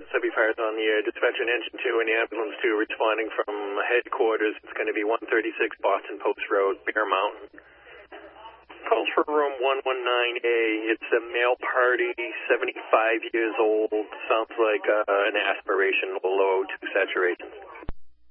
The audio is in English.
75 on the air. Dispatch an engine 2 and the ambulance 2 responding from headquarters. It's going to be 136 Boston Post Road, Bear Mountain. Calls for room 119A. It's a male party, 75 years old. Sounds like an aspiration, low 2 saturation.